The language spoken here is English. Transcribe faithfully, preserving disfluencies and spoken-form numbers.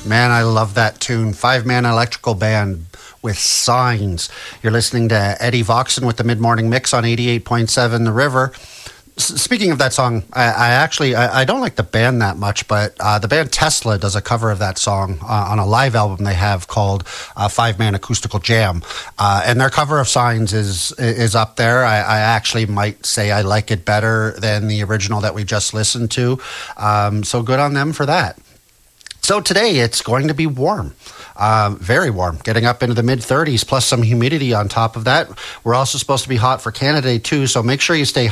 Man, I love that tune. Five-man electrical band with Signs. You're listening to Eddie Voxon with the Mid-Morning Mix on eighty-eight point seven The River. S- speaking of that song, I, I actually, I, I don't like the band that much, but uh, the band Tesla does a cover of that song uh, on a live album they have called uh, Five-Man Acoustical Jam. Uh, and their cover of Signs is is up there. I, I actually might say I like it better than the original that we just listened to. Um, so good on them for that. So today it's going to be warm, uh, very warm, getting up into the mid thirties, plus some humidity on top of that. We're also supposed to be hot for Canada Day too, so make sure you stay